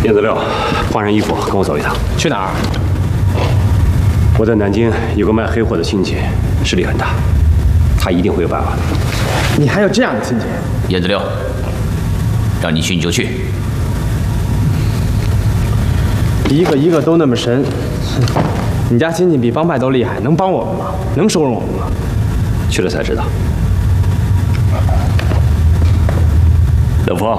燕子六，换上衣服，跟我走一趟。 去哪儿？ 我在南京有个卖黑货的亲戚，势力很大，他一定会有办法的。 你还有这样的亲戚？ 燕子六，让你去你就去。 一个一个都那么神，你家亲戚比帮派都厉害，能帮我们吗？能收容我们吗？ 去了才知道。冷风。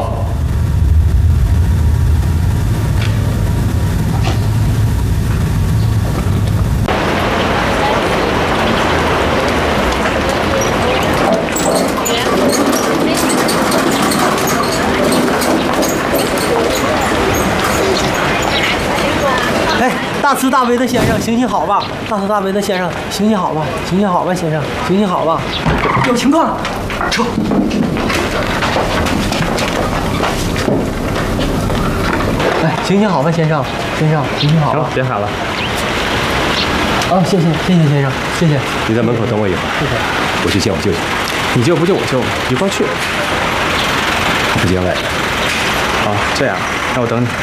大慈大悲的先生，行行好吧！大慈大悲的先生，行行好吧！行行好吧，先生，行行好吧！有情况，撤！哎，行行好吧，先生，先生，行行好吧！ 别喊了。 啊，谢谢，谢谢先生，谢谢。 你在门口等我一会儿， 谢谢。 我去见我舅舅。 你救不救我救，一块去。 他不见外人。 好，这样，那我等你。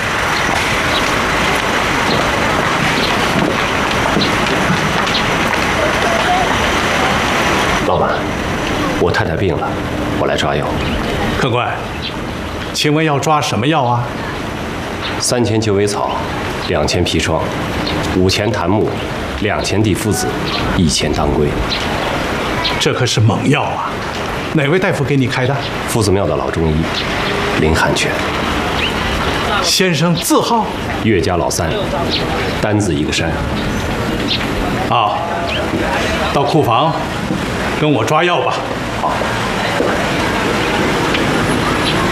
老板，我太太病了，我来抓药。 客官，请问要抓什么药啊 ？3000九尾草，2000砒霜，5000檀木，2000地肤子，1000当归。 这可是猛药啊！哪位大夫给你开的？ 夫子庙的老中医林汉全。 先生字号？ 岳家老三，单字一个山。 啊，到库房跟我抓药吧。